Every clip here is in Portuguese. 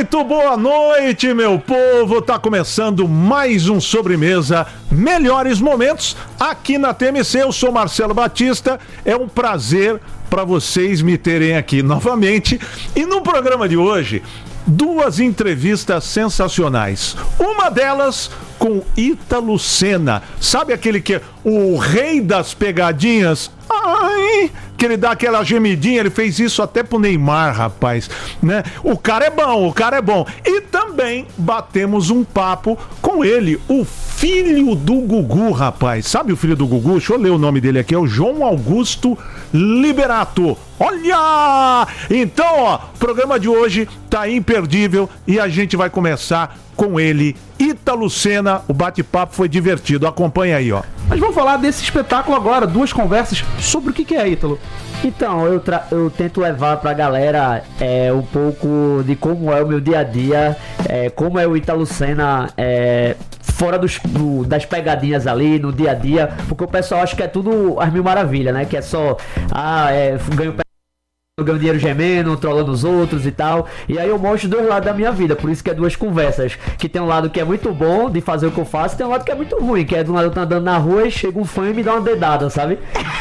Muito boa noite, meu povo. Tá começando mais um Sobremesa Melhores Momentos aqui na TMC. Eu sou Marcelo Batista. É um prazer para vocês me terem aqui novamente. E no programa de hoje, duas entrevistas sensacionais. Uma delas com Ítalo Senna. Sabe aquele que é o rei das pegadinhas? Ai, que ele dá aquela gemidinha, ele fez isso até pro Neymar, rapaz, né? O cara é bom. E também batemos um papo com ele, o filho do Gugu, rapaz. Sabe o filho do Gugu? Deixa eu ler o nome dele aqui, é o João Augusto Liberato. Olha! Então, ó, o programa de hoje tá imperdível e a gente vai começar com ele, Ítalo Senna. O bate-papo foi divertido, acompanha aí, ó. Mas vamos falar desse espetáculo agora, duas conversas sobre o que é, Ítalo. Então, eu tento levar pra galera um pouco de como é o meu dia a dia, como é o Ítalo Senna fora das pegadinhas ali, no dia a dia, porque o pessoal acha que é tudo as mil maravilhas, né? Que é só, ganho dinheiro gemendo, trollando os outros e tal. E aí eu mostro dois lados da minha vida, por isso que é duas conversas. Que tem um lado que é muito bom de fazer o que eu faço, e tem um lado que é muito ruim, que é do lado eu tô andando na rua e chega um fã e me dá uma dedada, sabe?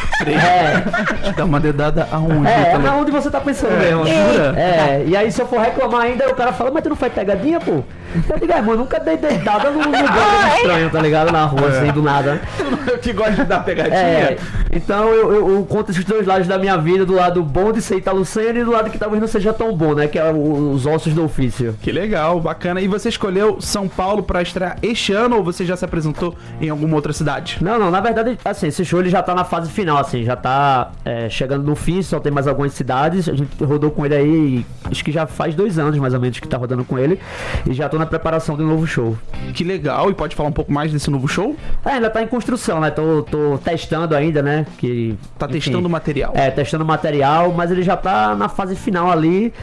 Te dá uma dedada aonde? Aonde você tá pensando mesmo. Jura? E aí se eu for reclamar ainda, o cara fala, mas tu não faz pegadinha, pô? Eu digo, mano, nunca dei dedada num lugar estranho, tá ligado? Na rua, assim, do nada. Eu que gosto de dar pegadinha. Então eu conto esses dois lados da minha vida, do lado bom de ser Ítalo Senna e do lado que talvez não seja tão bom, né? Que é os ossos do ofício. Que legal, bacana. E você escolheu São Paulo pra estrear este ano ou você já se apresentou em alguma outra cidade? Não, na verdade, assim, esse show ele já tá na fase final, assim, já tá chegando no fim, só tem mais algumas cidades. A gente rodou com ele aí, acho que já faz 2 anos mais ou menos que tá rodando com ele. E já tô na preparação de um novo show. Que legal, e pode falar um pouco mais desse novo show? Ainda tá em construção, né? Tô testando ainda, né? Tá testando o material. Testando o material, mas ele já tá na fase final ali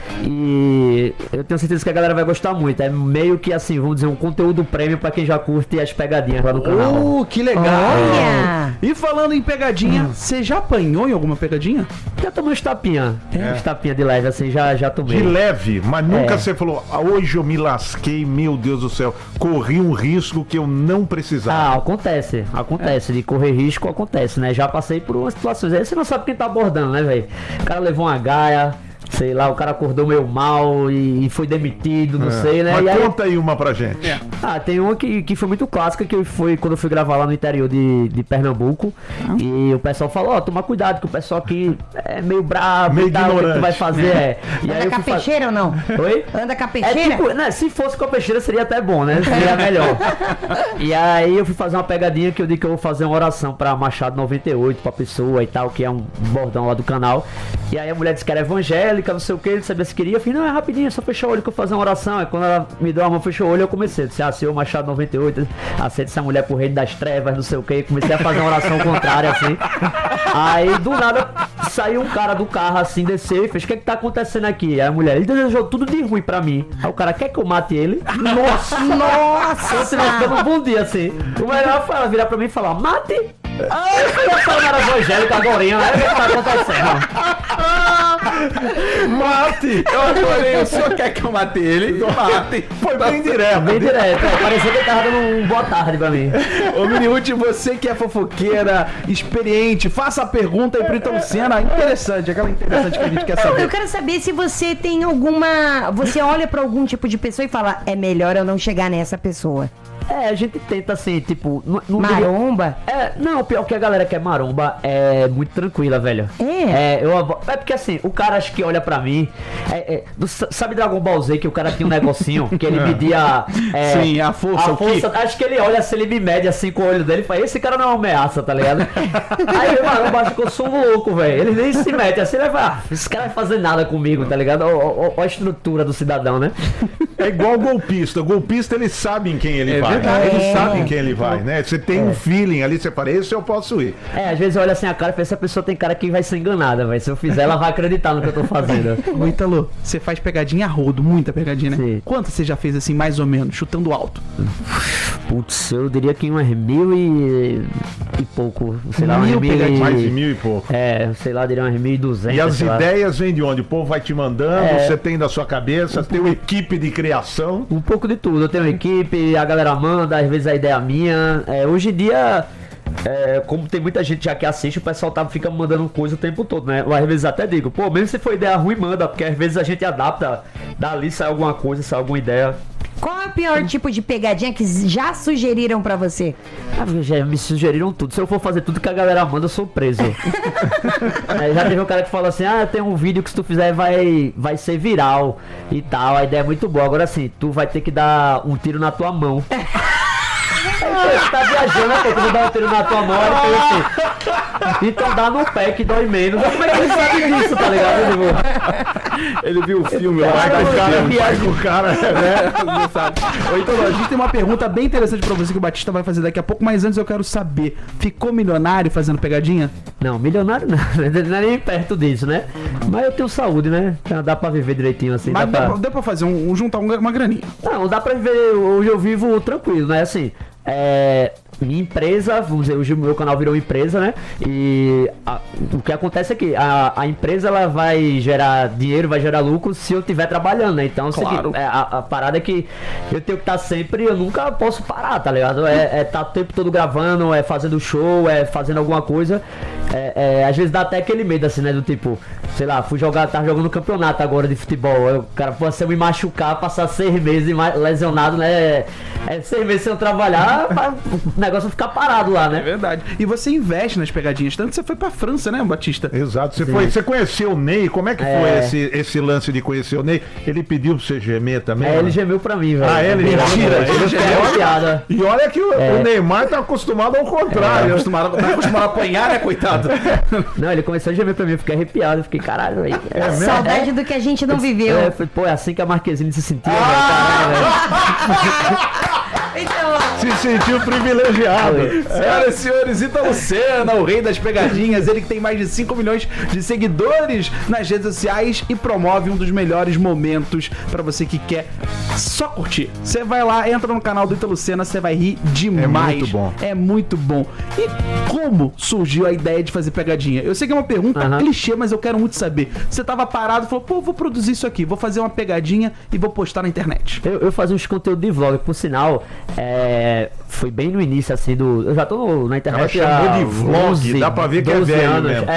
e eu tenho certeza que a galera vai gostar muito. É meio que assim, vamos dizer, um conteúdo prêmio pra quem já curte as pegadinhas lá no canal. Que legal! Olha! E falando em pegadinha, você já apanhou em alguma pegadinha? Já tomei uns tapinha. Uns tapinha de leve, assim, já tomei. De leve, mas nunca você falou, hoje eu me lasquei, meu Deus do céu, corri um risco que eu não precisava. Acontece, de correr risco acontece, né? Já passei por umas situações, aí você não sabe quem tá abordando, né, velho? O cara levou uma gaia, sei lá, o cara acordou meio mal e foi demitido, não sei, né? Mas conta aí uma pra gente. Tem uma que foi muito clássica, que foi quando eu fui gravar lá no interior de Pernambuco. E o pessoal falou, toma cuidado, que o pessoal aqui é meio brabo, meio e tal, o que tu vai fazer? E Anda com a peixeira ou não? Oi? Anda com a peixeira? Né, se fosse com a peixeira seria até bom, né? Seria melhor. E aí eu fui fazer uma pegadinha que eu digo que eu vou fazer uma oração pra Machado 98, pra pessoa e tal, que é um bordão lá do canal. E aí a mulher disse que era evangélica, não sei o que, ele sabia se queria. Eu falei, não, é rapidinho, só fechar o olho que eu vou fazer uma oração. Aí quando ela me deu a mão, fechou o olho, eu comecei. Eu disse, Senhor Machado 98, aceita essa mulher pro reino das trevas, não sei o que. Comecei a fazer uma oração contrária, assim. Aí do nada saiu um cara do carro assim, desceu e fez, o que tá acontecendo aqui? Aí a mulher, ele desejou tudo de ruim pra mim. Aí o cara, quer que eu mate ele? Nossa! Eu tive um bom dia, assim. O melhor foi ela virar pra mim e falar, mate! Eu falei, era evangélica agora, né? O que tá acontecendo? Mate! Eu adorei, o senhor quer que eu mate ele? Mate! Foi bem direto. Bem direto, parecia que ele tava dando um boa tarde pra mim. Ô Miniúti, você que é fofoqueira, experiente, faça a pergunta aí pro Ítalo Senna, interessante, aquela interessante que a gente quer saber. Eu quero saber se você tem alguma... Você olha pra algum tipo de pessoa e fala, é melhor eu não chegar nessa pessoa. A gente tenta assim, tipo... Maromba? Não, pior que a galera que é maromba é muito tranquila, velho. É porque assim, o cara acho que olha pra mim... sabe Dragon Ball Z, que o cara tinha um negocinho que ele media... Sim, a força. Acho que ele olha assim, ele me mede assim com o olho dele e fala, esse cara não é uma ameaça, tá ligado? Aí o maromba acha que eu sou um louco, velho. Ele nem se mete assim, ele vai esse cara vai fazer nada comigo, tá ligado? Olha a estrutura do cidadão, né? É igual o golpista. O golpista, ele sabe em quem ele vai. Ele sabe em quem ele vai, né? Você tem um feeling ali, você fala, esse eu posso ir. Às vezes eu olho assim a cara e falo, essa pessoa tem cara que vai ser enganada, velho. Se eu fizer, ela vai acreditar no que eu tô fazendo. Ô Ítalo, você faz pegadinha a rodo, muita pegadinha, né? Sim. Quantas você já fez assim, mais ou menos, chutando alto? Putz, eu diria que umas 1000 e pouco. Sei lá, Mais de 1000 1000 e pouco. sei lá, diria umas 1200. E as ideias vêm de onde? O povo vai te mandando, você tem da sua cabeça, tem uma equipe de criatividade premiação. Um pouco de tudo. Eu tenho uma equipe, a galera manda, às vezes a ideia é minha. Hoje em dia, como tem muita gente já que assiste, o pessoal fica mandando coisa o tempo todo, né? Eu às vezes até digo, pô, mesmo se for ideia ruim, manda, porque às vezes a gente adapta, dali sai alguma coisa, sai alguma ideia. Qual é o pior tipo de pegadinha que já sugeriram pra você? Já me sugeriram tudo. Se eu for fazer tudo que a galera manda, eu sou preso. Já teve um cara que fala assim, tem um vídeo que se tu fizer vai ser viral e tal, a ideia é muito boa. Agora assim, tu vai ter que dar um tiro na tua mão. Você tá viajando, né? Tu vai dar um tiro na tua mão, aí fez assim. Então dá no pé que dói menos. Como é que ele sabe disso, tá ligado? Ele viu o filme lá, O cara, né? Então, a gente tem uma pergunta bem interessante pra você que o Batista vai fazer daqui a pouco, mas antes eu quero saber, ficou milionário fazendo pegadinha? Não, milionário não, não é nem perto disso, né? Mas eu tenho saúde, né? Então dá pra viver direitinho assim. Mas dá pra fazer juntar uma graninha. Não, dá pra viver, hoje eu vivo tranquilo, né? Assim, minha empresa, vamos dizer, hoje o meu canal virou empresa, né? E o que acontece é que a empresa ela vai gerar dinheiro, vai gerar lucro se eu estiver trabalhando, né? Então, claro. a parada é que eu tenho que estar sempre, eu nunca posso parar, tá ligado? Tá o tempo todo gravando, fazendo show, fazendo alguma coisa. Às vezes dá até aquele medo, assim, né? Do tipo, sei lá, tava jogando campeonato agora de futebol. O cara, se eu me machucar, passar 6 meses lesionado, né? 6 meses sem eu trabalhar, o negócio ficar parado lá, né? É verdade. E você investe nas pegadinhas, tanto que você foi pra França, né, Batista? Exato. Você conheceu o Ney? Como é que foi esse lance de conhecer o Ney? Ele pediu pra você gemer também? Ele gemeu pra mim, velho. Ele mentira. E olha que o Neymar tá acostumado ao contrário. Tá acostumado a apanhar, né, coitado? Não, ele começou a gemer pra mim, eu fiquei arrepiado, fiquei, caralho, velho. Saudade do que a gente não viveu. É assim que a Marquezine se sentia, velho, caralho, Se sentiu privilegiado. Senhoras e senhores, Ítalo Senna, o rei das pegadinhas, ele que tem mais de 5 milhões de seguidores nas redes sociais e promove um dos melhores momentos pra você que quer só curtir. Você vai lá, entra no canal do Ítalo Senna, você vai rir demais. É muito bom. É muito bom. E como surgiu a ideia de fazer pegadinha? Eu sei que é uma pergunta clichê, mas eu quero muito saber. Você tava parado e falou, pô, vou produzir isso aqui, vou fazer uma pegadinha e vou postar na internet. Eu fazia uns conteúdos de vlog, por sinal, foi bem no início, assim, eu já tô na internet. Ela chamou de vlog, dá pra ver que é velho anos. mesmo.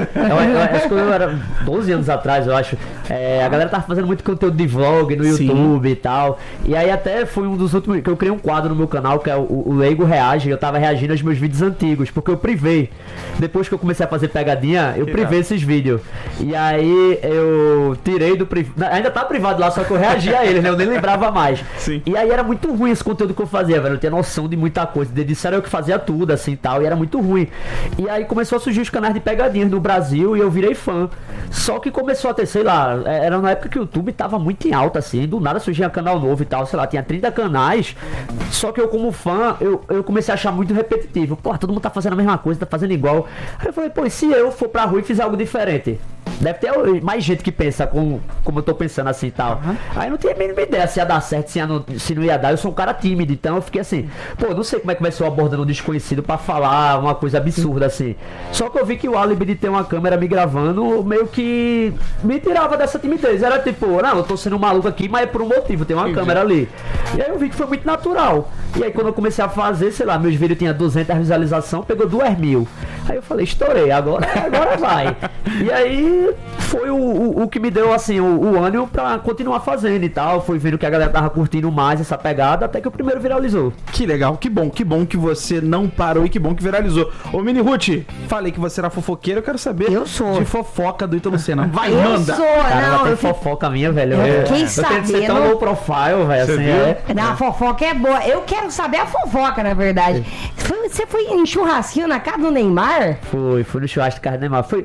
Acho que eu era 12 anos atrás, eu acho. A galera tava fazendo muito conteúdo de vlog no YouTube e tal. E aí até foi um dos últimos, que eu criei um quadro no meu canal, que é o Leigo Reage. Eu tava reagindo aos meus vídeos antigos, porque eu privei. Depois que eu comecei a fazer pegadinha, eu privei esses vídeos. E aí eu tirei do privado. Ainda tá privado lá, só que eu reagia a eles, né? Eu nem lembrava mais. Sim. E aí era muito ruim esse conteúdo que eu fazia, velho. Eu tinha noção de muita coisa. Disseram eu que fazia tudo, assim, tal. E era muito ruim. E aí começou a surgir os canais de pegadinhas no Brasil e eu virei fã. Só que começou a ter, sei lá, era na época que o YouTube tava muito em alta, assim. Do nada surgia canal novo e tal, sei lá, tinha 30 canais. Só que eu, como fã, eu comecei a achar muito repetitivo. Pô, todo mundo tá fazendo a mesma coisa, tá fazendo igual. Aí eu falei, pô, e se eu for pra rua e fizer algo diferente? Deve ter mais gente que pensa como eu tô pensando assim e tal. Aí não tinha a mínima ideia se ia dar certo, se não ia dar. Eu sou um cara tímido, então eu fiquei assim, pô, não sei como é que vai ser eu abordando um desconhecido pra falar uma coisa absurda assim. Só que eu vi que o álibi de ter uma câmera me gravando meio que me tirava dessa timidez. Era tipo, não, eu tô sendo maluco aqui, mas é por um motivo, tem uma câmera ali. E aí eu vi que foi muito natural. E aí quando eu comecei a fazer, sei lá, meus vídeos tinham 200 visualizações, pegou 2.000. Aí eu falei, estourei, agora vai. E aí foi o que me deu assim o ânimo pra continuar fazendo e tal. Fui vendo que a galera tava curtindo mais essa pegada, até que o primeiro viralizou. Que legal, que bom que você não parou e que bom que viralizou. Ô Mini Ruth, falei que você era fofoqueira, eu quero saber de fofoca do Ítalo Senna. Vai, manda! Cara, não tem fofoca minha, velho. Quem eu tenho que ser tão low profile, velho, assim, Não, a fofoca é boa. Eu quero saber a fofoca, na verdade. Você foi em churrasquinho na casa do Neymar? Fui no churrasco da casa do Neymar. Foi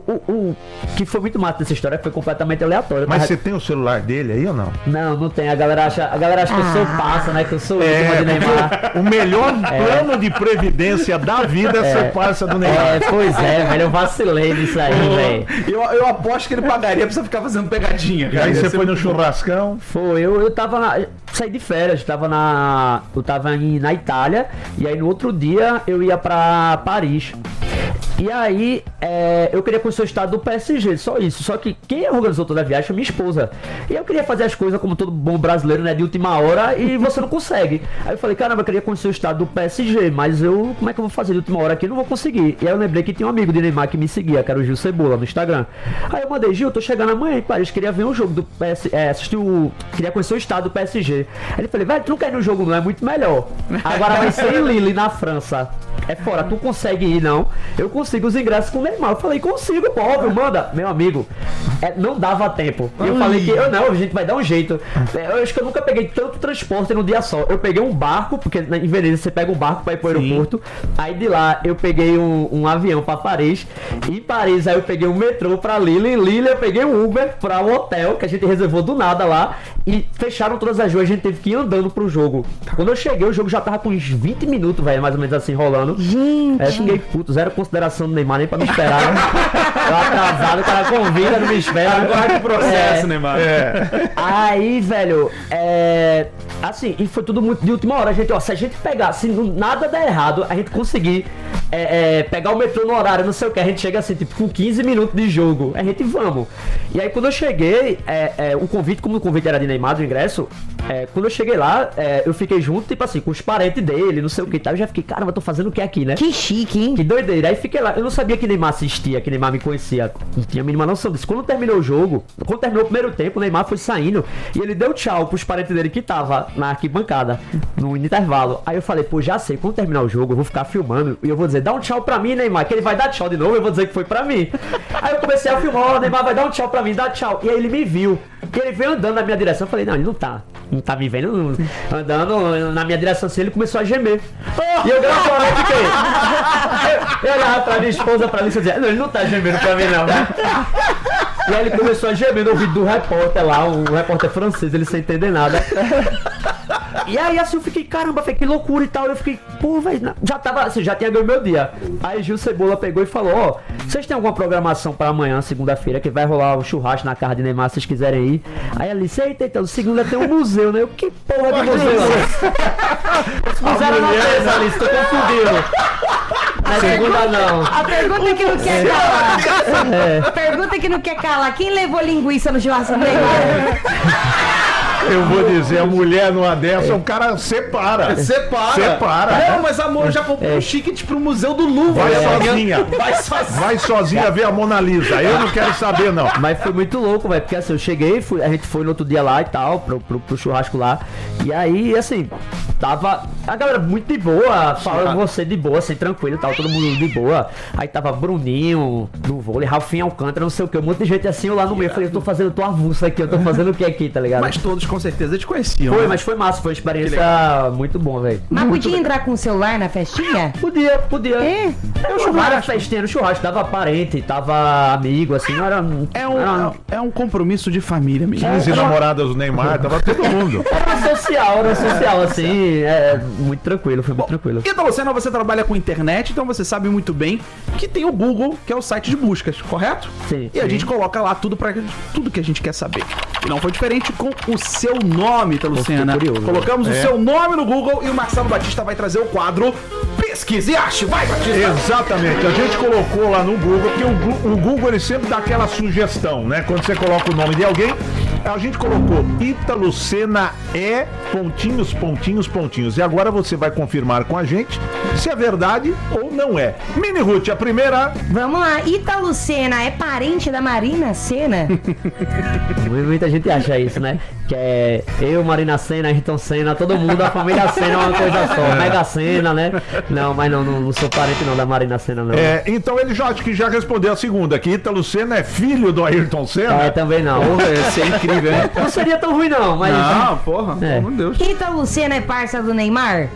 o que foi muito massa dessa história, que foi completamente aleatório. Mas você tem o celular dele aí ou não? Não tem. A galera acha que eu sou parça, né? Que eu sou íntimo de Neymar. O melhor plano de previdência da vida é ser parça do Neymar. Pois é, velho. Eu vacilei nisso aí, velho. Eu aposto que ele pagaria pra você ficar fazendo pegadinha, cara. Aí você foi no churrascão? Foi, eu tava saí de férias, eu tava na Itália, e aí no outro dia eu ia pra Paris. E aí, eu queria conhecer o estado do PSG, só isso. Só que quem organizou toda a viagem foi minha esposa. E eu queria fazer as coisas como todo bom brasileiro, né, de última hora, e você não consegue. Aí eu falei, caramba, eu queria conhecer o estado do PSG, mas como é que eu vou fazer de última hora aqui? Não vou conseguir. E aí eu lembrei que tinha um amigo de Neymar que me seguia, que era o Gil Cebola, no Instagram. Aí eu mandei, Gil, tô chegando amanhã em Paris, queria ver um jogo do PSG, queria conhecer o estado do PSG. Aí ele falou, velho, tu não quer ir no jogo não, é muito melhor. Agora vai ser em Lille, na França. É fora, tu consegue ir não? Eu consigo os ingressos com o Neymar. Eu falei, consigo, pô, óbvio, manda. Meu amigo, não dava tempo. E eu falei que, a gente vai dar um jeito. Eu acho que eu nunca peguei tanto transporte num dia só. Eu peguei um barco, porque em Veneza você pega um barco pra ir pro aeroporto. Aí de lá eu peguei um avião pra Paris. Em Paris aí eu peguei um metrô pra Lille. Em Lille eu peguei um Uber pra um hotel que a gente reservou do nada lá. E fecharam todas as ruas, a gente teve que ir andando pro jogo. Quando eu cheguei, o jogo já tava com uns 20 minutos, velho, mais ou menos assim, rolando. Gente. Eu fiquei puto, zero consideração do Neymar, nem pra me esperar. Eu atrasado, o cara convida, não me espera. Agora que processo, Neymar. Aí, velho, assim, e foi tudo muito de última hora. A gente, se a gente pegar, se nada der errado, a gente conseguir pegar o metrô no horário, não sei o que, a gente chega assim, tipo, com 15 minutos de jogo. A gente vamos. E aí, quando eu cheguei, como o convite era de Neymar, do ingresso, quando eu cheguei lá, eu fiquei junto, tipo assim, com os parentes dele, não sei o que e tal. Eu já fiquei, caramba, eu tô fazendo o que aqui, né? Que chique, hein? Que doideira. Aí fiquei lá. Eu não sabia que Neymar assistia, que Neymar me conhecia. Não tinha a mínima noção disso. Quando terminou o jogo, quando terminou o primeiro tempo, o Neymar foi saindo e ele deu tchau pros parentes dele que tava na arquibancada, no intervalo. Aí eu falei, pô, já sei, quando terminar o jogo, eu vou ficar filmando e eu vou dizer, dá um tchau pra mim, Neymar, que ele vai dar tchau de novo, eu vou dizer que foi pra mim. Aí eu comecei a filmar, o Neymar vai dar um tchau pra mim, dá tchau. E aí ele me viu. E ele veio andando na minha direção. Eu falei, não, ele não tá me vendo, andando na minha direção assim, ele começou a gemer. E eu gradualmente fiquei. Eu olhava pra minha esposa, pra Alice, e dizia, não, ele não tá gemendo pra mim, não. E aí ele começou a gemer no ouvido do repórter lá, um repórter francês, ele sem entender nada. E aí assim eu fiquei, caramba, que loucura e tal. Eu fiquei, pô, velho, já tava, assim, já tinha ganho meu dia. Aí Gil Cebola pegou e falou, vocês têm alguma programação pra amanhã, segunda-feira, que vai rolar o churrasco na casa de Neymar, se vocês quiserem ir. Aí ela disse, eita, então, segunda tem um museu, né? Eu, que porra de museu? Eles fizeram na terça, Alice, tô confundindo. Na segunda não. A pergunta que não quer calar. A pergunta que não quer calar. Quem levou linguiça no churrasco do Neymar? Eu vou dizer, a mulher numa dessa, o cara separa. Não, mas amor, já comprou um ticket pro Museu do Louvre. Vai sozinha. Vai sozinha ver a Mona Lisa. Eu não quero saber, não. Mas foi muito louco, velho. Porque assim, eu cheguei, a gente foi no outro dia lá e tal, pro churrasco lá. E aí, assim, tava a galera muito de boa, falando você de boa, assim, tranquilo e tal, todo mundo de boa. Aí tava Bruninho, no vôlei, Rafinha Alcântara, não sei o que, um monte de gente assim, eu lá no meio. Eu falei, eu tô avulso aqui, eu tô fazendo o que aqui, tá ligado? Mas todos com certeza te conheciam. Foi, né? mas foi massa, foi uma experiência muito boa, velho. Mas podia entrar com o celular na festinha? Podia. Não era festinha, era churrasco, tava parente, tava amigo, assim, não era... É um compromisso de família mesmo. 15 namoradas do Neymar, tava todo mundo. Era social, assim, muito tranquilo, foi muito tranquilo. Ítalo Senna, você trabalha com internet, então você sabe muito bem que tem o Google, que é o site de buscas, correto? Sim. E a gente coloca lá tudo que a gente quer saber. E não foi diferente com o seu nome, Ítalo Senna. Curioso, colocamos o seu nome no Google e o Marcelo Batista vai trazer o quadro Pesquise e Ache. Vai, Batista! Exatamente, a gente colocou lá no Google, porque o Google ele sempre dá aquela sugestão, né? Quando você coloca o nome de alguém, a gente colocou Ítalo Senna pontinhos. E agora você vai confirmar com a gente se é verdade ou não é. Mini Ruth, a primeira. Vamos lá, Ítalo Senna é parente da Marina Senna? Muita gente acha isso, né? Que é eu, Marina Senna, Ayrton Senna, todo mundo, a família Senna é uma coisa só. Mega Senna, né? Não, mas não sou parente não da Marina Senna, não. Então ele acho que já respondeu a segunda, que Ítalo Senna é filho do Ayrton Senna. Também não. Porra, ia ser incrível, hein? Não seria tão ruim não, mas... Não, porra, pelo amor de Deus. Ítalo Senna é parça do Neymar?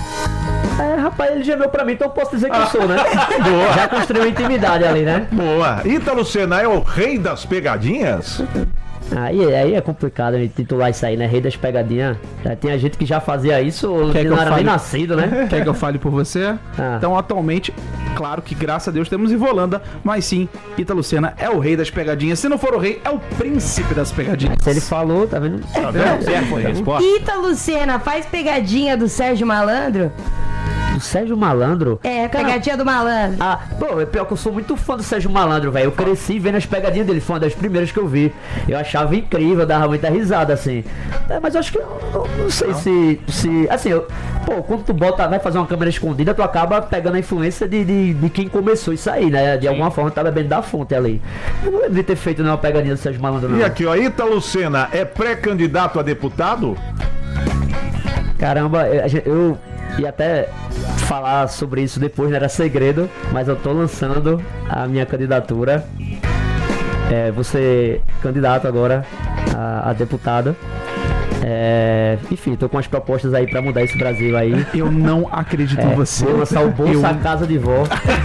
Rapaz, ele gemeu pra mim, então eu posso dizer que eu sou, né? Boa. Já construiu intimidade ali, né? Boa. Ítalo Senna é o rei das pegadinhas? Aí é complicado titular isso aí, né? Rei das pegadinhas. Já tinha gente que já fazia isso, que não era nem nascido, né? Quer que eu fale por você? Então, atualmente, claro que graças a Deus temos Ivolanda, mas sim, Ítalo Senna é o rei das pegadinhas. Se não for o rei, é o príncipe das pegadinhas. Se ele falou, tá vendo? Certo, foi a resposta. Ítalo Senna faz pegadinha do Sérgio Malandro? Do Sérgio Malandro? É, Cara, pegadinha do malandro. Pô, é pior que eu sou muito fã do Sérgio Malandro, velho. Eu cresci vendo as pegadinhas dele, foi uma das primeiras que eu vi. Eu achava incrível, dava muita risada, assim. Mas eu acho que eu não sei se assim, pô, quando tu vai fazer uma câmera escondida, tu acaba pegando a influência de quem começou isso aí, né? De alguma forma tá bebendo da fonte ali. Eu não lembro de ter feito nenhuma pegadinha do Sérgio Malandro, não. E aqui, ó, Ítalo Senna é pré-candidato a deputado? Caramba, eu ia até falar sobre isso depois, não era segredo, mas eu tô lançando a minha candidatura. Vou ser candidato agora a deputado. Enfim, tô com as propostas aí pra mudar esse Brasil aí. Eu não acredito em você. Vou lançar o Bolsa Casa de Vó.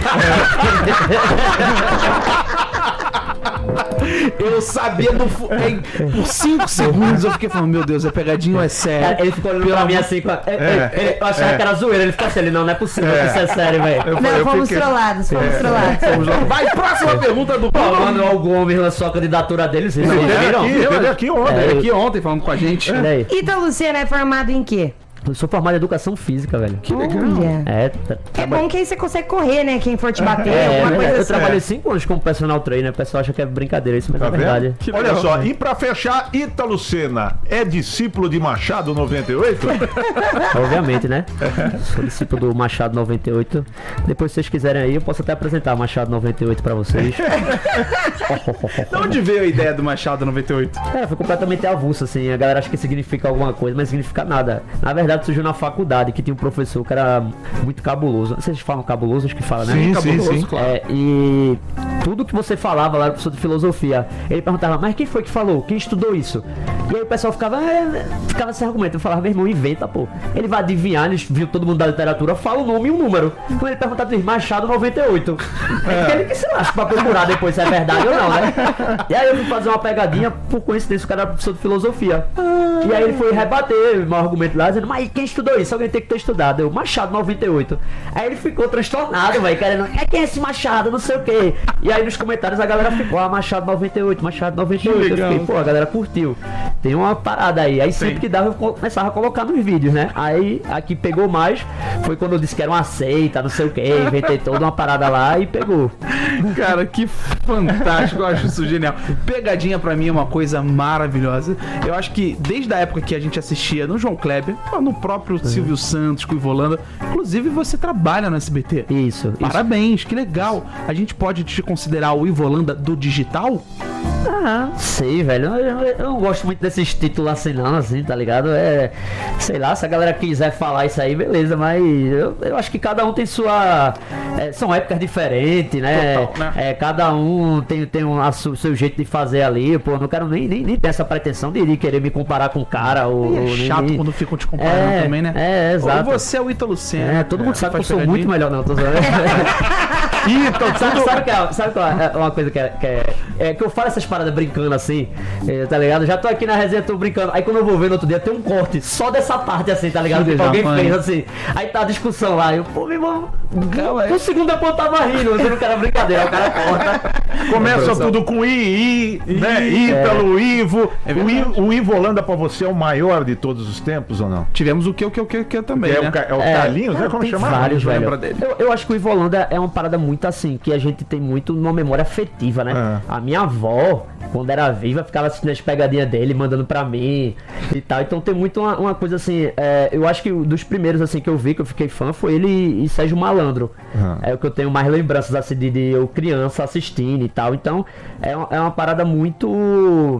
Eu sabia por 5 segundos eu fiquei falando, meu Deus, é pegadinha ou é sério? Ele ficou olhando pra mim assim, eu achava que era zoeira, ele ficou assim, não é possível que isso é sério, velho. Não, fomos trollados. Vai, próxima pergunta do O Manuel Gomes lançou a candidatura dele, vocês não viram? Teve aqui ontem. Ele aqui ontem falando com a gente. Olha aí. Ítalo Senna é formado em quê? Eu sou formado em educação física, velho. Que legal. É bom que aí você consegue correr, né? Quem for te bater, alguma coisa eu assim. trabalhei 5 anos como personal trainer, o pessoal acha que é brincadeira, isso mas Tá é verdade. vendo? Olha só, e pra fechar, Ítalo Senna é discípulo de Machado 98? Obviamente, né? Sou discípulo do Machado 98. Depois, se vocês quiserem aí, eu posso até apresentar Machado 98 pra vocês. De onde veio a ideia do Machado 98? Foi completamente avulso, assim. A galera acha que significa alguma coisa, mas significa nada. Na verdade, surgiu na faculdade, que tinha um professor que era muito cabuloso. Vocês falam cabuloso, acho que fala, né? Sim, Cabuloso, sim. claro. E tudo que você falava lá, era professor de filosofia, ele perguntava, mas quem foi que falou? Quem estudou isso? E aí o pessoal ficava sem argumento. Eu falava, meu irmão, inventa, pô. Ele vai adivinhar, eles viu todo mundo da literatura, fala o nome e um número. Quando ele perguntava, Machado 98. É ele que se lasca pra procurar depois se é verdade ou não, né? E aí eu fui fazer uma pegadinha, por coincidência, o cara era professor de filosofia. E aí ele foi rebater o meu argumento lá, dizendo, mas quem estudou isso? Alguém tem que ter estudado. Eu, Machado 98. Aí ele ficou transtornado, velho, querendo, quem é esse Machado? Não sei o quê. E aí nos comentários a galera ficou, Machado 98, Machado 98. Eu fiquei, pô, a galera curtiu. Tem uma parada aí. Aí sempre que dava eu começava a colocar nos vídeos, né? Aí aqui pegou mais, foi quando eu disse que era uma seita, não sei o quê. Inventei toda uma parada lá e pegou. Cara, que fantástico, eu acho isso genial. Pegadinha pra mim é uma coisa maravilhosa. Eu acho que desde a época que a gente assistia no João Kleber, no próprio Silvio Santos, com o Ivolanda, inclusive você trabalha no SBT. Isso. Parabéns, que legal. A gente pode te considerar o Ivolanda do digital? Sei, velho. Eu não gosto muito desses títulos assim, não, assim, tá ligado? Sei lá, se a galera quiser falar isso aí, beleza, mas eu acho que cada um tem sua. São épocas diferentes, né? Total, né? Cada um tem o seu jeito de fazer ali. Pô, não quero nem ter essa pretensão de querer me comparar com o cara. Ou chato quando ficam te comparando também, né? Exato. Ou você é o Ítalo Senna. Todo mundo sabe que eu faz sou pegadinha. muito melhor, não, tô zoando. Sabe qual é uma coisa que que eu falo essas paradas brincando assim, tá ligado? Já tô aqui na resenha, tô brincando. Aí quando eu vou ver no outro dia, tem um corte só dessa parte assim, tá ligado? Tipo, alguém fez assim. Aí tá a discussão lá. Eu, pô, meu irmão, no segundo eu tava rindo, eu não quero brincadeira. O cara corta. Começa tudo com né? Ítalo, Ivo. O Ivolanda pra você é o maior de todos os tempos ou não? Tivemos o que também, né? É o Carlinhos, né? Como tem chamar? vários, Não velho. lembra dele. Eu acho que o Ivolanda é uma parada muito assim, que a gente tem muito numa memória afetiva, né? A minha avó, quando era viva, ficava assistindo as pegadinhas dele, mandando pra mim e tal. Então tem muito uma coisa assim, eu acho que dos primeiros assim que eu vi, que eu fiquei fã, foi ele e Sérgio Malandro. É o que eu tenho mais lembranças assim de eu criança assistindo e tal. Então é uma parada muito...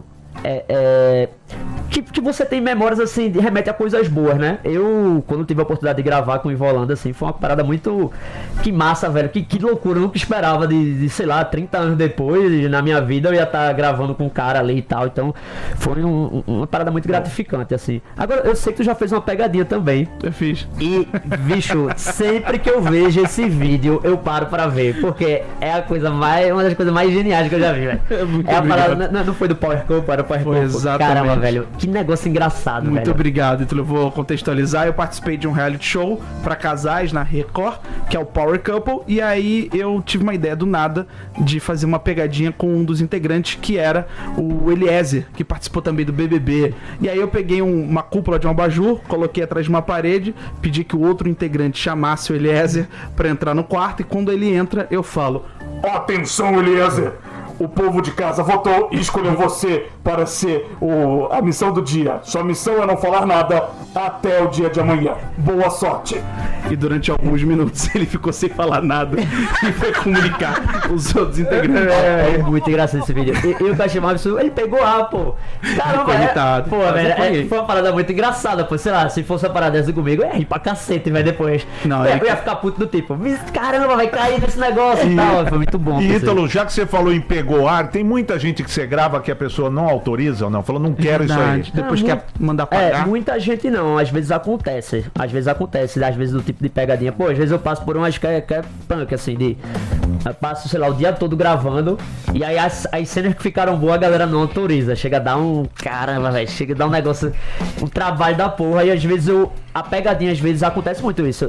que você tem memórias assim, remete a coisas boas, né? Eu, quando tive a oportunidade de gravar com o Ivolanda, assim, foi uma parada muito... Que massa, velho, que loucura, eu nunca esperava de, sei lá, 30 anos depois, na minha vida, eu ia estar gravando com um cara ali e tal, então foi uma parada muito gratificante, assim. Agora, eu sei que tu já fez uma pegadinha também. Eu fiz. E, bicho, sempre que eu vejo esse vídeo, eu paro pra ver, porque é uma das coisas mais geniais que eu já vi, velho. A parada, não foi do Power Couple, era o Power Foi Couple. exatamente. Caramba, Caramba, velho. Que negócio engraçado, Muito velho. obrigado, Ítalo. Eu vou contextualizar. Eu participei de um reality show pra casais na Record, que é o Power Couple. E aí eu tive uma ideia do nada de fazer uma pegadinha com um dos integrantes, que era o Eliezer, que participou também do BBB. E aí eu peguei uma cúpula de um abajur, coloquei atrás de uma parede, pedi que o outro integrante chamasse o Eliezer pra entrar no quarto. E quando ele entra, eu falo: Atenção, Eliezer! O povo de casa votou e escolheu você para ser a missão do dia. Sua missão é não falar nada até o dia de amanhã. Boa sorte! E durante alguns minutos ele ficou sem falar nada e foi comunicar com os outros integrantes. É muito engraçado esse vídeo. E o que eu achei mais absurdo, ele pegou A, pô. Caramba, Coitado. Pô, velho, foi uma parada muito engraçada, pô. Sei lá, se fosse uma parada dessa comigo, eu ia rir pra cacete, velho, depois. Não, eu ele- ia ficar puto do tipo, caramba, vai cair nesse negócio e tal. Foi muito bom. E pô, Ítalo, já que você falou em pegou ar, tem muita gente que você grava que a pessoa não autoriza ou não? Falou, não quero isso aí. Verdade. Depois Não, quer mandar pagar. muita gente não, às vezes acontece, às vezes do tipo de pegadinha, pô, às vezes eu passo por umas que é punk, assim, eu passo, sei lá, o dia todo gravando, e aí as cenas que ficaram boas a galera não autoriza, chega a dar caramba, velho, chega a dar um negócio, um trabalho da porra, e às vezes a pegadinha, às vezes acontece muito isso,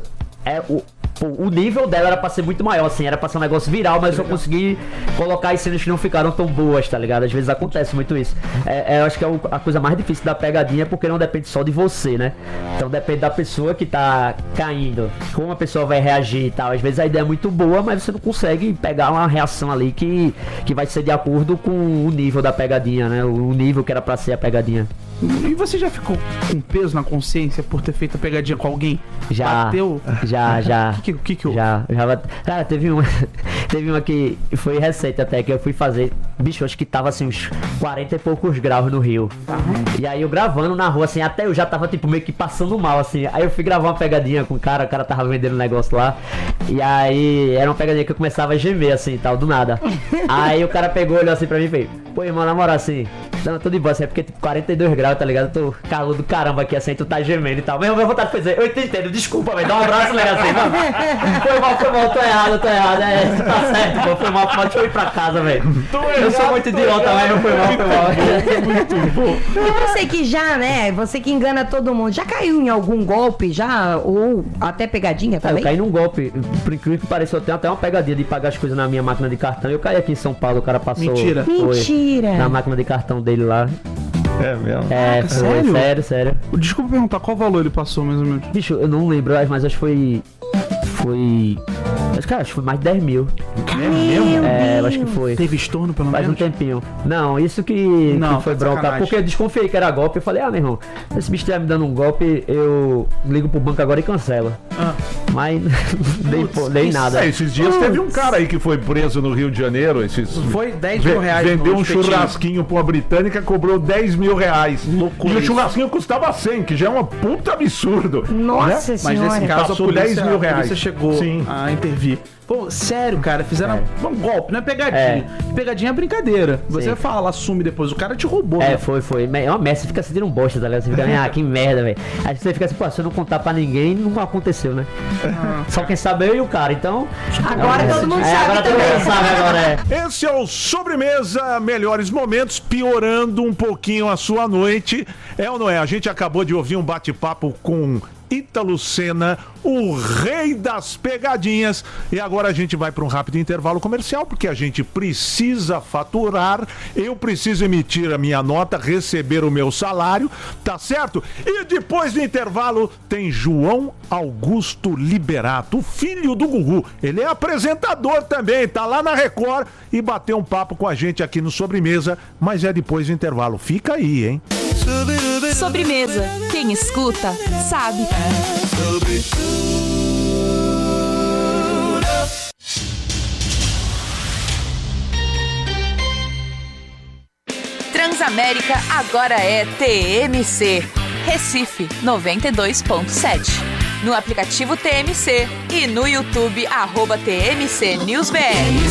o nível dela era pra ser muito maior, assim, era pra ser um negócio viral, mas eu só consegui colocar as cenas que não ficaram tão boas, tá ligado? Às vezes acontece muito isso. Eu acho que a coisa mais difícil da pegadinha é porque não depende só de você, né? Então depende da pessoa que tá caindo, como a pessoa vai reagir e tal. Às vezes a ideia é muito boa, mas você não consegue pegar uma reação ali que vai ser de acordo com o nível da pegadinha, né? O nível que era pra ser a pegadinha. E você já ficou com peso na consciência por ter feito a pegadinha com alguém? Já. Bateu? Já. O que Já. Cara, teve uma que foi recente até, que eu fui fazer. Bicho, acho que tava assim uns 40 e poucos graus no Rio. E aí eu gravando na rua, assim, até eu já tava tipo meio que passando mal, assim. Aí eu fui gravar uma pegadinha com o cara tava vendendo um negócio lá. E aí era uma pegadinha que eu começava a gemer, assim, e tal, do nada. Aí o cara pegou, olhou assim pra mim e fez: pô, irmão, na moral, assim, não, tô de boa, assim, é porque tipo 42 graus, tá ligado? Eu tô calor do caramba aqui, assim, tu tá gemendo e tal. Mas eu minha vontade de fazer: eu te entendo, desculpa, velho, dá um abraço, legal, assim, não. Foi mal, tô errado, tá certo, pô, foi mal, deixa eu ir pra casa, velho. Eu sou muito idiota, velho, foi mal. Muito bom. E você que já, né? Você que engana todo mundo, já caiu em algum golpe já? Ou até pegadinha Eu também? caí num golpe, por incrível que pareça, eu tenho até uma pegadinha de pagar as coisas na minha máquina de cartão. Eu caí aqui em São Paulo, o cara passou. Mentira. Foi, Mentira. na máquina de cartão dele lá. É mesmo? sério? Sério. Desculpa perguntar, qual valor ele passou, mais ou menos? Bicho, eu não lembro, mas acho que foi. Acho que foi mais de 10 mil. Eu acho que foi. Teve estorno, pelo Faz um menos? tempinho. Não, isso que foi tá bronca. sacanagem. Porque eu desconfiei que era golpe. Eu falei: meu irmão, esse bicho tá me dando um golpe, eu ligo pro banco agora e cancelo. Mas não dei nada. Esses dias teve um cara aí que foi preso no Rio de Janeiro. Foi 10 mil reais. Vendeu no um espetinho. churrasquinho pra uma britânica, cobrou 10 mil reais. Loucura E o isso. churrasquinho custava 100, que já é um puta absurdo. Nossa né? Mas senhora. nesse caso Passou a polícia, 10 mil reais. A polícia chegou Sim. a intervir. Pô, sério, cara, fizeram um golpe, não é pegadinha. Pegadinha é brincadeira. Você Sim. fala, assume depois, o cara te roubou. né? Foi. É uma merda, você fica sentindo um bosta, tá ligado? Você fica, que merda, velho. Aí você fica assim, pô, se eu não contar pra ninguém, não aconteceu, né? Só quem sabe eu e o cara, então. Agora todo mundo sabe agora todo também. mundo sabe agora, Esse é o Sobremesa Melhores Momentos, piorando um pouquinho a sua noite. É ou não é? A gente acabou de ouvir um bate-papo com Ítalo Senna, o rei das pegadinhas. E agora a gente vai para um rápido intervalo comercial, porque a gente precisa faturar, eu preciso emitir a minha nota, receber o meu salário, tá certo? E depois do intervalo tem João Augusto Liberato, o filho do Gugu. Ele é apresentador também, tá lá na Record e bateu um papo com a gente aqui no Sobremesa, mas é depois do intervalo. Fica aí, hein? Sobremesa. Quem escuta, sabe. Transamérica agora é TMC. Recife 92.7. No aplicativo TMC e no YouTube @TMC NewsBR.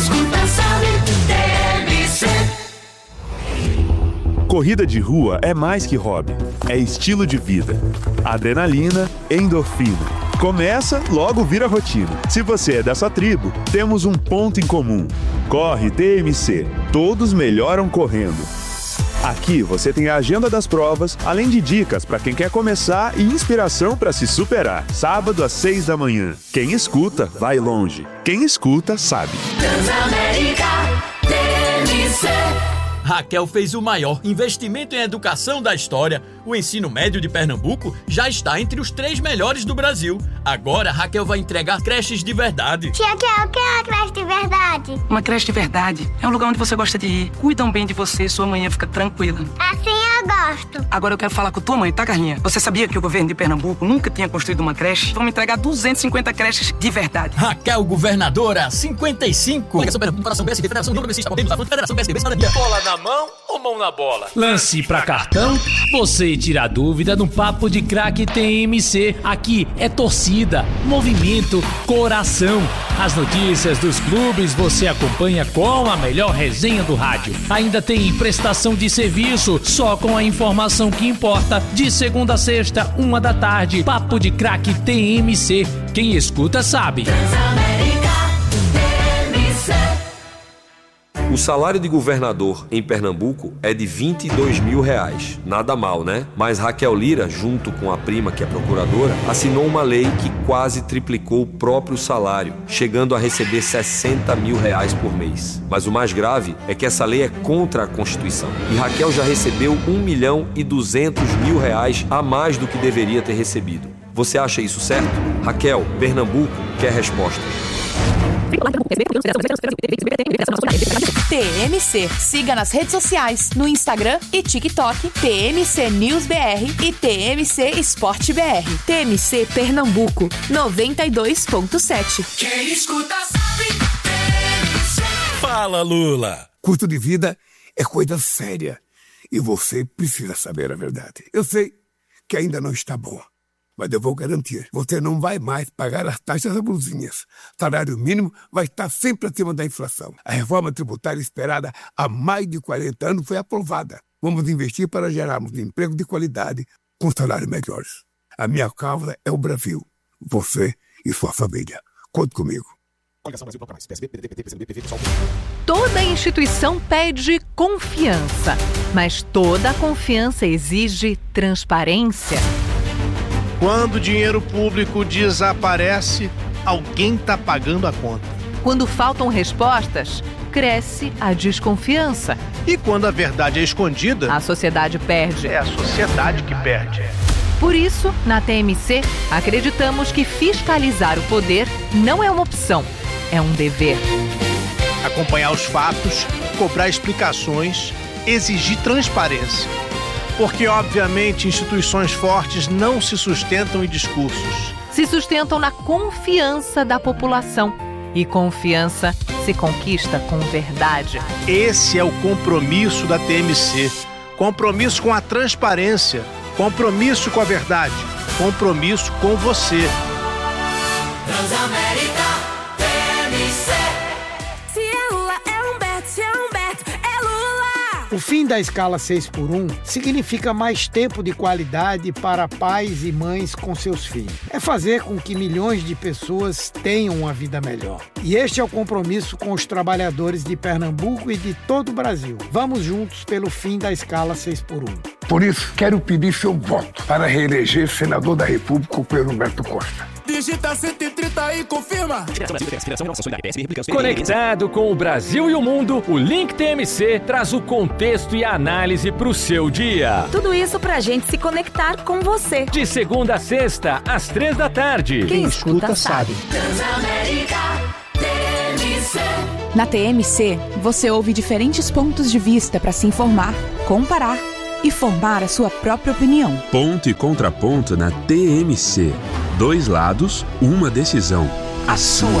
Corrida de rua é mais que hobby, é estilo de vida. Adrenalina, endorfina. Começa, logo vira rotina. Se você é dessa tribo, temos um ponto em comum. Corre TMC, todos melhoram correndo. Aqui você tem a agenda das provas, além de dicas para quem quer começar e inspiração para se superar. Sábado às 6 da manhã. Quem escuta, vai longe. Quem escuta, sabe. Transamérica TMC. Raquel fez o maior investimento em educação da história. O ensino médio de Pernambuco já está entre os 3 melhores do Brasil. Agora, Raquel vai entregar creches de verdade. Tia Kel, o que é uma creche de verdade? Uma creche de verdade é um lugar onde você gosta de ir. Cuidam bem de você e sua manhã fica tranquila. Assim eu gosto. Agora eu quero falar com tua mãe, tá, Carlinha? Você sabia que o governo de Pernambuco nunca tinha construído uma creche? Vamos entregar 250 creches de verdade. Raquel, governadora, 55. Coligação Pernambuco, Comparação PSB, Federação União Progressista, Podemos, Avante, Federação PSDB, Cidadania. Bola na mão ou mão na bola? Lance pra cartão, você tira a dúvida no Papo de Craque TMC. Aqui é torcida, movimento, coração. As notícias dos clubes você acompanha com a melhor resenha do rádio. Ainda tem prestação de serviço, só com a informação que importa. De segunda a sexta, 1 da tarde, Papo de Craque TMC. Quem escuta sabe. O salário de governador em Pernambuco é de R$22 mil. Nada mal, né? Mas Raquel Lira, junto com a prima que é procuradora, assinou uma lei que quase triplicou o próprio salário, chegando a receber R$60 mil por mês. Mas o mais grave é que essa lei é contra a Constituição. E Raquel já recebeu R$1.200.000 a mais do que deveria ter recebido. Você acha isso certo? Raquel, Pernambuco quer respostas. TMC. Siga nas redes sociais, no Instagram e TikTok, TMC News BR e TMC Esporte BR. TMC Pernambuco, 92.7. Quem escuta sabe. TMC. Fala, Lula. Custo de vida é coisa séria e você precisa saber a verdade. Eu sei que ainda não está bom, mas eu vou garantir, você não vai mais pagar as taxas abusivas. Salário mínimo vai estar sempre acima da inflação. A reforma tributária esperada há mais de 40 anos foi aprovada. Vamos investir para gerarmos emprego de qualidade com salários melhores. A minha causa é o Brasil, você e sua família. Conte comigo. Toda instituição pede confiança, mas toda confiança exige transparência. Quando o dinheiro público desaparece, alguém está pagando a conta. Quando faltam respostas, cresce a desconfiança. E quando a verdade é escondida, a sociedade perde. É a sociedade que perde. Por isso, na TMC, acreditamos que fiscalizar o poder não é uma opção, é um dever. Acompanhar os fatos, cobrar explicações, exigir transparência. Porque, obviamente, instituições fortes não se sustentam em discursos. Se sustentam na confiança da população. E confiança se conquista com verdade. Esse é o compromisso da TMC. Compromisso com a transparência. Compromisso com a verdade. Compromisso com você. Transamérica TMC. Se é Lula, é Humberto. Se é Humberto, é Lula. O fim da escala 6x1 significa mais tempo de qualidade para pais e mães com seus filhos. É fazer com que milhões de pessoas tenham uma vida melhor. E este é o compromisso com os trabalhadores de Pernambuco e de todo o Brasil. Vamos juntos pelo fim da escala 6x1. Por isso, quero pedir seu voto para reeleger senador da República, o Pedro Humberto Costa. Digita 130 e confirma. Conectado com o Brasil e o mundo, o Link TMC traz o contexto e a análise para o seu dia. Tudo isso pra gente se conectar com você. De segunda a sexta, às 3 da tarde. Quem escuta sabe. Transamérica TMC. Na TMC, você ouve diferentes pontos de vista para se informar, comparar e formar a sua própria opinião. Ponto e contraponto na TMC. 2 lados, uma decisão. A sua.